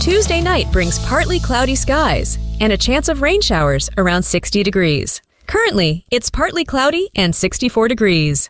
Tuesday night brings partly cloudy skies and a chance of rain showers around 60 degrees. Currently, it's partly cloudy and 64 degrees.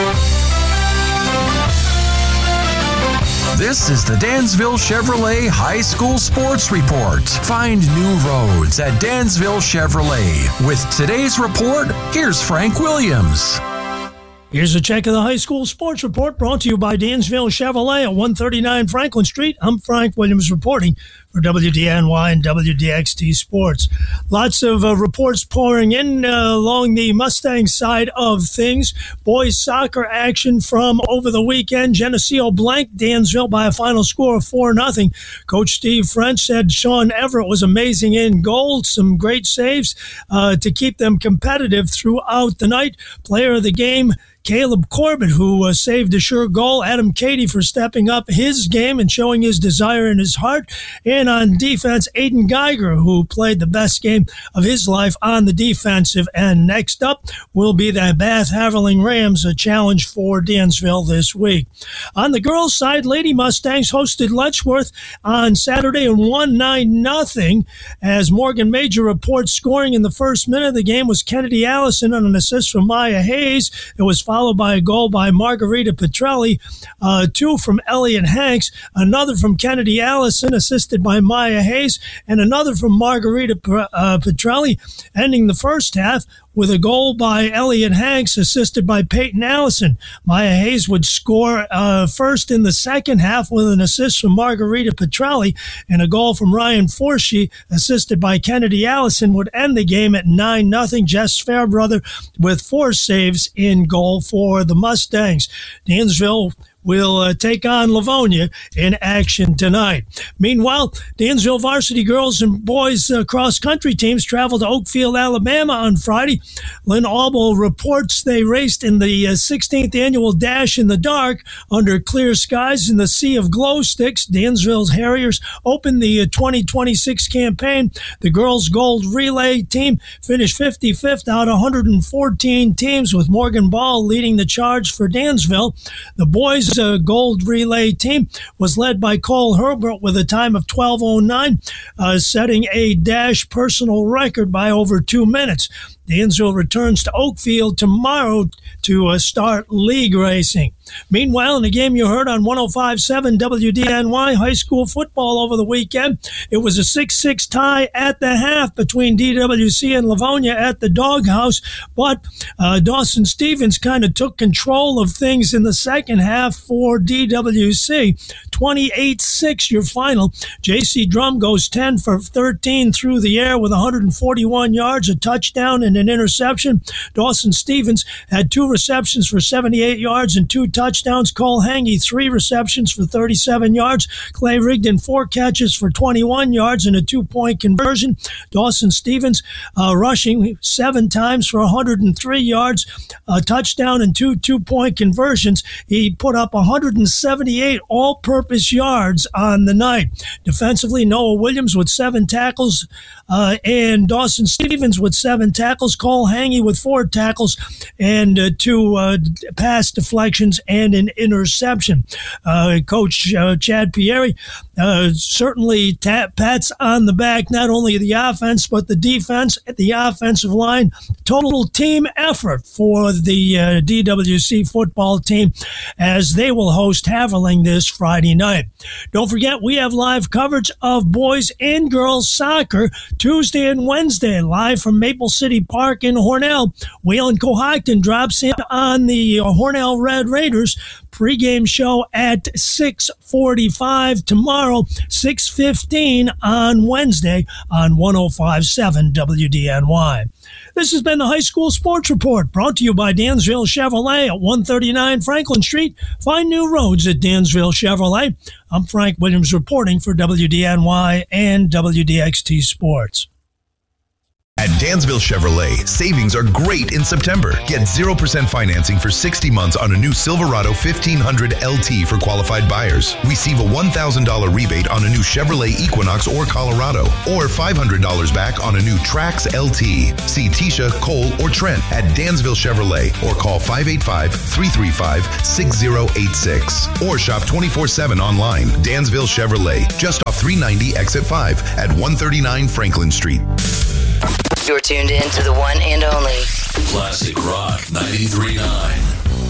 This is the Dansville Chevrolet High School Sports Report. Find new roads at Dansville Chevrolet. With today's report, here's Frank Williams. Here's a check of the high school sports report brought to you by Dansville Chevrolet at 139 Franklin Street. I'm Frank Williams reporting for WDNY and WDXT Sports. Lots of reports pouring in along the Mustang side of things. Boys soccer action from over the weekend. Geneseo blanked Dansville by a final score of 4-0. Coach Steve French said Sean Everett was amazing in goal. Some great saves to keep them competitive throughout the night. Player of the game, Caleb Corbett, who saved a sure goal. Adam Cady for stepping up his game and showing his desire in his heart. And on defense, Aiden Geiger, who played the best game of his life on the defensive end. Next up will be the Bath Haverling Rams, a challenge for Dansville this week. On the girls' side, Lady Mustangs hosted Letchworth on Saturday and won 9-0. As Morgan Major reports, scoring in the first minute of the game was Kennedy Allison on an assist from Maya Hayes. It was followed by a goal by Margarita Petrelli, two from Elliot Hanks, another from Kennedy Allison, assisted by Maya Hayes, and another from Margarita Petrelli, ending the first half with a goal by Elliot Hanks, assisted by Peyton Allison. Maya Hayes would score first in the second half with an assist from Margarita Petrelli, and a goal from Ryan Forshee, assisted by Kennedy Allison, would end the game at 9-0. Jess Fairbrother with 4 saves in goal for the Mustangs. Dansville will take on Livonia in action tonight. Meanwhile, Dansville varsity girls and boys cross-country teams traveled to Oakfield, Alabama on Friday. Lynn Albo reports they raced in the 16th annual Dash in the Dark under clear skies in the sea of glow sticks. Dansville's Harriers opened the 2026 campaign. The girls' gold relay team finished 55th out of 114 teams, with Morgan Ball leading the charge for Dansville. The boys' gold relay team was led by Cole Herbert with a time of 12:09, setting a Dash personal record by over 2 minutes. Dansville returns to Oakfield tomorrow to start league racing. Meanwhile, in the game you heard on 105.7 WDNY, high school football over the weekend, it was a 6-6 tie at the half between DWC and Livonia at the Doghouse, but Dawson Stevens kind of took control of things in the second half for DWC. 28-6 your final. J.C. Drum goes 10 for 13 through the air with 141 yards, a touchdown, and an interception. Dawson Stevens had 2 receptions for 78 yards and 2 touchdowns. Cole Hangy, 3 receptions for 37 yards. Clay Rigdon, 4 catches for 21 yards and a 2-point conversion. Dawson Stevens rushing 7 times for 103 yards, a touchdown, and 2 2-point conversions. He put up 178 all-purpose yards on the night. Defensively, Noah Williams with 7 tackles and Dawson Stevens with 7 tackles. Cole Hangy with 4 tackles and 2 pass deflections and an interception. Coach Chad Pieri certainly pats on the back, not only the offense, but the defense, the offensive line. Total team effort for the DWC football team as they will host Haverling this Friday night. Don't forget, we have live coverage of boys and girls soccer Tuesday and Wednesday, live from Maple City Park in Hornell. Waylon Cohocton drops in on the Hornell Red Raiders. Pre-game show at 6:45 tomorrow, 6:15 on Wednesday on 105.7 WDNY. This has been the High School Sports Report, brought to you by Dansville Chevrolet at 139 Franklin Street. Find new roads at Dansville Chevrolet. I'm Frank Williams reporting for WDNY and WDXT Sports. At Dansville Chevrolet, savings are great in September. Get 0% financing for 60 months on a new Silverado 1500 LT for qualified buyers. Receive a $1,000 rebate on a new Chevrolet Equinox or Colorado, or $500 back on a new Trax LT. See Tisha, Cole, or Trent at Dansville Chevrolet or call 585-335-6086 or shop 24/7 online. Dansville Chevrolet, just off 390 Exit 5 at 139 Franklin Street. You're tuned in to the one and only Classic Rock 93.9.